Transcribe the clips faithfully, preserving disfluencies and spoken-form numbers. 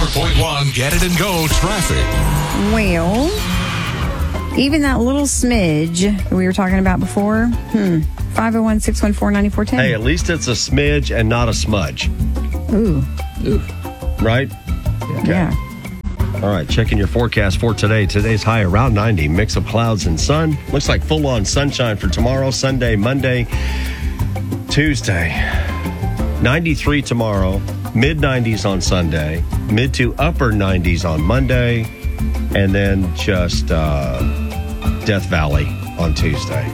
ninety-four point one Get It and Go traffic. Well, even that little smidge that we were talking about before, hmm, five oh one, six one four, nine four one zero. Hey, at least it's a smidge and not a smudge. Ooh. Ooh. Right? Okay. Yeah. All right, checking your forecast for today. Today's high around ninety, mix of clouds and sun. Looks like full-on sunshine for tomorrow, Sunday, Monday, Tuesday. ninety-three tomorrow, mid nineties on Sunday, mid to upper nineties on Monday, and then just uh, Death Valley on Tuesday.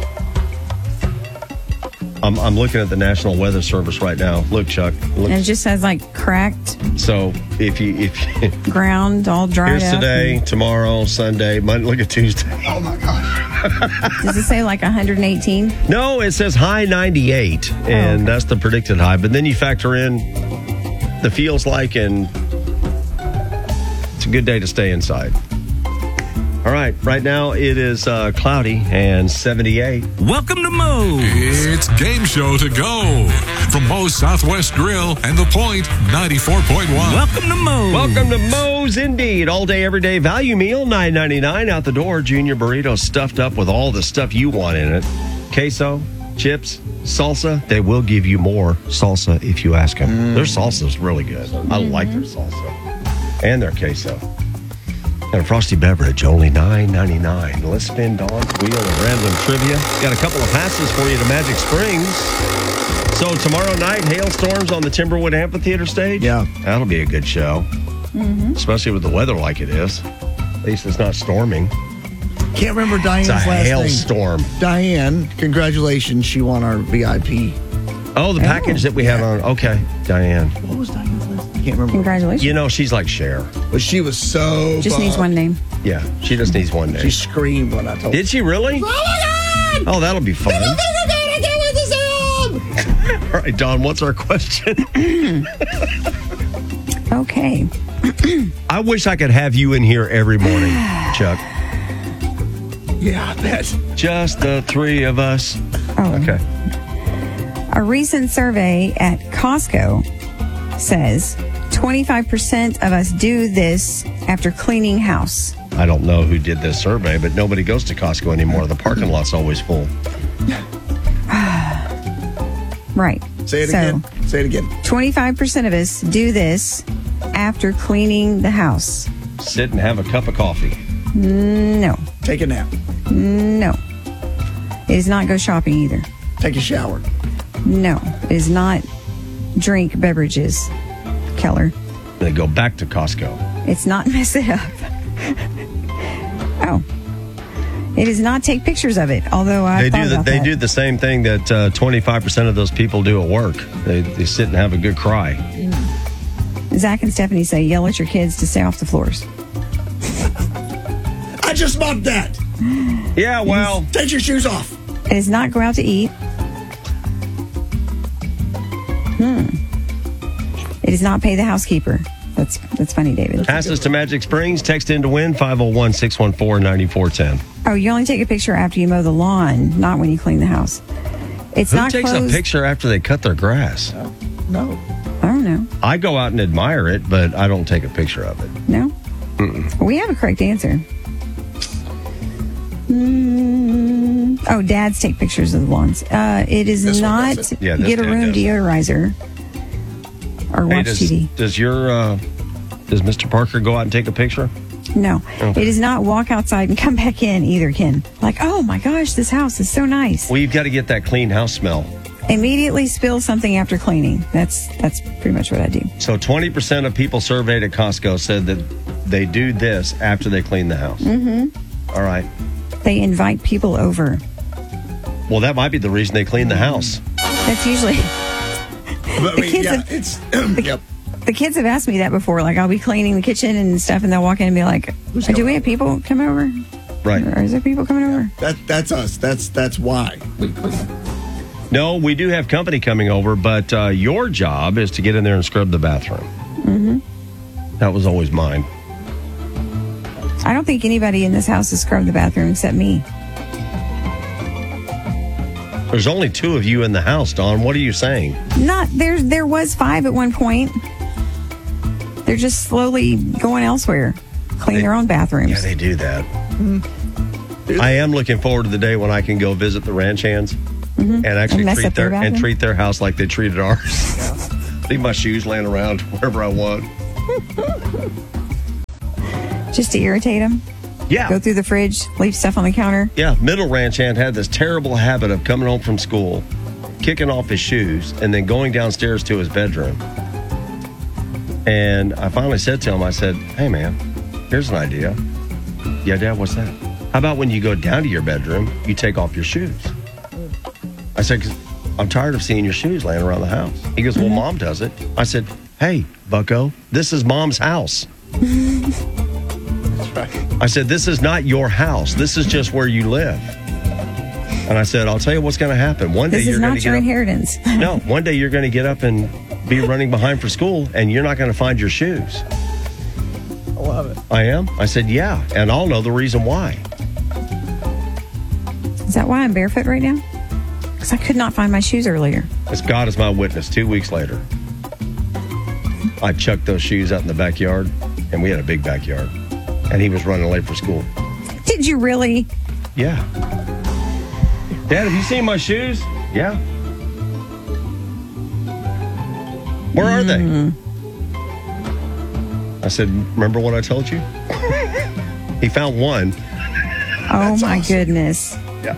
I'm, I'm looking at the National Weather Service right now. Look, Chuck. Look. And it just says like cracked. So if you if you, ground all dried here's up. today, and, tomorrow, Sunday, Monday. Look at Tuesday. Oh my gosh. Does it say like one hundred eighteen? No, it says high ninety-eight, and oh, okay. that's the predicted high. But then you factor in the feels like, and it's a good day to stay inside. All right, right now it is uh, cloudy and seventy-eight. Welcome to Moe's. It's game show to go from Moe's Southwest Grill and The Point ninety-four point one. Welcome to Moe's. Welcome to Moe's, indeed. All day, every day value meal, nine ninety-nine out the door. Junior burrito stuffed up with all the stuff you want in it. Queso, chips, salsa. They will give you more salsa if you ask them. Mm. Their salsa is really good. Mm-hmm. I like their salsa and their queso. And a frosty beverage, only nine ninety-nine. Let's spin Dawn's wheel of random trivia. Got a couple of passes for you to Magic Springs. So tomorrow night, hailstorms on the Timberwood Amphitheater stage. Yeah. That'll be a good show. Mm-hmm. Especially with the weather like it is. At least it's not storming. Can't remember Diane's it's a last hailstorm. name. Diane, congratulations. She won our V I P. Oh, the package that we yeah. have on. Okay, Diane. What was Diane's last name? I can't remember. Congratulations. You know, she's like Cher. But she was so Just bummed. needs one name. Yeah, she just needs one name. She screamed when I told her. Did she really? Oh, my God! Oh, that'll be fun. I can't wait to see him! All right, Dawn, what's our question? Okay. I wish I could have you in here every morning, Chuck. Yeah, I bet. Just the three of us. Oh. Okay. A recent survey at Costco says twenty-five percent of us do this after cleaning house. I don't know who did this survey, but nobody goes to Costco anymore. The parking lot's always full. Right. Say it so, again. Say it again. twenty-five percent of us do this after cleaning the house. Sit and have a cup of coffee. No. Take a nap. No. It is not go shopping either. Take a shower. No. It is not drink beverages, Keller. They go back to Costco. It's not mess it up. Oh. It is not take pictures of it, although I They thought do the, about They that. do the same thing that uh, twenty-five percent of those people do at work. They, they sit and have a good cry. Zach and Stephanie say yell at your kids to stay off the floors. I just mocked that. Yeah, well. Take your shoes off. It is not go out to eat. Hmm. It is not pay the housekeeper. That's that's funny, David. Passes to Magic Springs. Text in to win five oh one, six one four, nine four one oh. Oh, you only take a picture after you mow the lawn, not when you clean the house. It's Who not takes closed. a picture after they cut their grass? No. I don't know. I go out and admire it, but I don't take a picture of it. No? Mm-mm. We have a correct answer. Mm. Oh, dads take pictures of the lawns. Uh, it is This one not does it. Yeah, this get a dad room does. deodorizer or Hey, watch does, T V. Does your uh, does Mister Parker go out and take a picture? No. Okay. It is not walk outside and come back in either, Ken. Like, oh my gosh, this house is so nice. Well, you've got to get that clean house smell. Immediately spill something after cleaning. That's that's pretty much what I do. So twenty percent of people surveyed at Costco said that they do this after they clean the house. Mm-hmm. All right. They invite people over. Well, that might be the reason they clean the house. That's usually But, I The mean, kids yeah, have- it's, the, yep. the kids have asked me that before. Like, I'll be cleaning the kitchen and stuff, and they'll walk in and be like, Who's "Do we coming have people coming over? Right. Or is there people coming over?" That, that's us. That's, that's why. No, we do have company coming over, but uh, your job is to get in there and scrub the bathroom. Mm-hmm. That was always mine. I don't think anybody in this house has scrubbed the bathroom except me. There's only two of you in the house, Dawn. What are you saying? Not there. There was five at one point. They're just slowly going elsewhere, clean They- their own bathrooms. Yeah, they do that. I am looking forward to the day when I can go visit the ranch hands and actually And mess treat up their their and bathroom? treat their house like they treated ours. Leave my shoes laying around wherever I want. Just to irritate them. Yeah. Go through the fridge, leave stuff on the counter. Yeah, middle ranch hand had this terrible habit of coming home from school, kicking off his shoes, and then going downstairs to his bedroom. And I finally said to him, I said, hey, man, here's an idea. Yeah, Dad, what's that? How about when you go down to your bedroom, you take off your shoes? I said, 'cause I'm tired of seeing your shoes laying around the house. He goes, well, Mom does it. I said, hey, bucko, this is Mom's house. I said, this is not your house. This is just where you live. And I said, I'll tell you what's going to happen. One day This you're is going not to your get up. inheritance. No, one day you're going to get up and be running behind for school, and you're not going to find your shoes. I love it. I am? I said, yeah, and I'll know the reason why. Is that why I'm barefoot right now? Because I could not find my shoes earlier. As God is my witness, two weeks later, I chucked those shoes out in the backyard, and we had a big backyard, and he was running late for school. Did you really? Yeah. Dad, have you seen my shoes? Yeah. Where are they? I said, remember what I told you? He found one. Oh, my goodness. Yeah.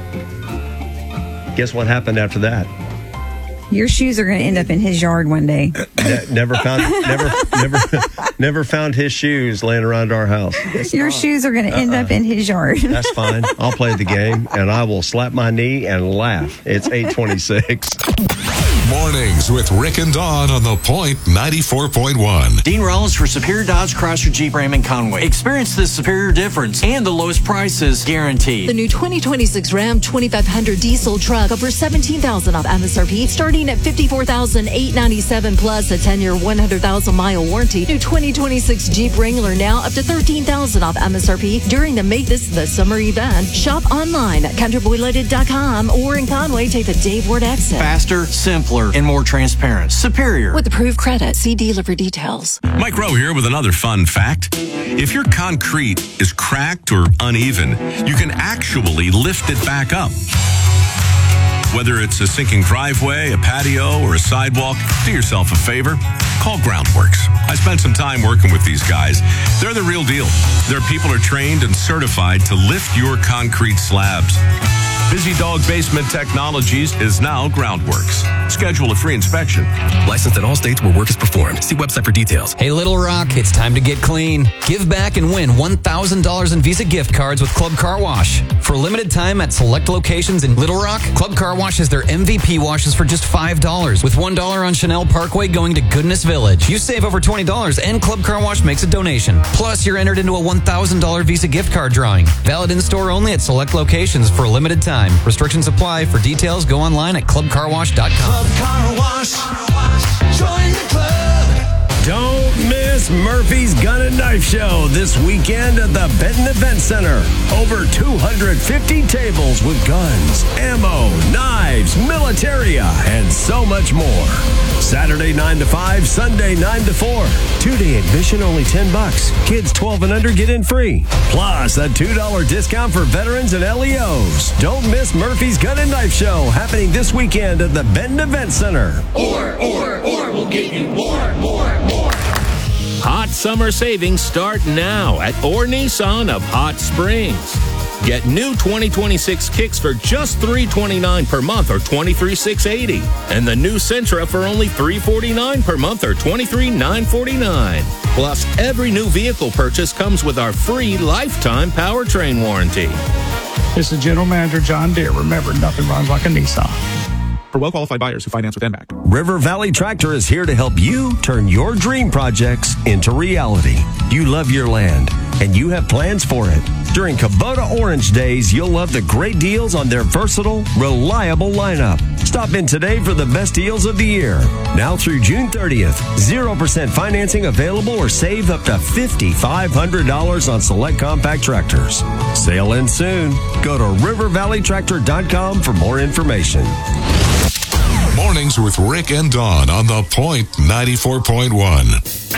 Guess what happened after that? Your shoes are going to end up in his yard one day. Ne- never found, never, never, never found his shoes laying around our house. Your shoes are going to end up in his yard. That's fine. I'll play the game, and I will slap my knee and laugh. It's eight twenty-six. Mornings with Rick and Dawn on the Point ninety-four point one. Dean Rollins for Superior Dodge Chrysler Jeep Ram and Conway. Experience the superior difference and the lowest prices guaranteed. The new twenty twenty-six Ram twenty-five hundred diesel truck over seventeen thousand dollars off M S R P, starting at fifty-four thousand eight hundred ninety-seven dollars plus a ten-year, one hundred thousand mile warranty. New twenty twenty-six Jeep Wrangler now up to thirteen thousand dollars off M S R P during the Make This the Summer event. Shop online at country boy limited dot com or in Conway, take the Dave Ward exit. Faster, simpler, and more transparent. Superior. With approved credit, see dealer for details. Mike Rowe here with another fun fact. If your concrete is cracked or uneven, you can actually lift it back up. Whether it's a sinking driveway, a patio, or a sidewalk, do yourself a favor. Call Groundworks. I spent some time working with these guys. They're the real deal. Their people are trained and certified to lift your concrete slabs. Busy Dog Basement Technologies is now Groundworks. Schedule a free inspection. Licensed in all states where work is performed. See website for details. Hey, Little Rock, it's time to get clean. Give back and win one thousand dollars in Visa gift cards with Club Car Wash. For a limited time at select locations in Little Rock, Club Car Wash has their M V P washes for just five dollars, with one dollar on Chanel Parkway going to Goodness Village. You save over twenty dollars and Club Car Wash makes a donation. Plus, you're entered into a one thousand dollars Visa gift card drawing. Valid in-store only at select locations for a limited time. Restrictions apply. For details, go online at club car wash dot com. Club Car Wash. Join the club. Don't miss Murphy's Gun and Knife Show this weekend at the Benton Event Center. Over two hundred fifty tables with guns, ammo, knives, militaria, and so much more. Saturday nine to five, Sunday nine to four. Two-day admission only ten bucks. Kids twelve and under get in free. Plus a two dollar discount for veterans and L E Os. Don't miss Murphy's Gun and Knife Show happening this weekend at the Benton Event Center. Or, or, or, we'll get you more, more, more. Hot summer savings start now at Orr Nissan of Hot Springs. Get new twenty twenty-six Kicks for just three hundred twenty-nine dollars per month or twenty-three thousand six hundred eighty dollars. And the new Sentra for only three hundred forty-nine dollars per month or twenty-three thousand nine hundred forty-nine dollars. Plus, every new vehicle purchase comes with our free lifetime powertrain warranty. This is General Manager John Deere. Remember, nothing runs like a Nissan. For well-qualified buyers who finance with N M A C. River Valley Tractor is here to help you turn your dream projects into reality. You love your land, and you have plans for it. During Kubota Orange Days, you'll love the great deals on their versatile, reliable lineup. Stop in today for the best deals of the year. Now through June thirtieth, zero percent financing available or save up to five thousand five hundred dollars on select compact tractors. Sale ends soon. Go to river valley tractor dot com for more information. Mornings with Rick and Dawn on the Point ninety-four point one.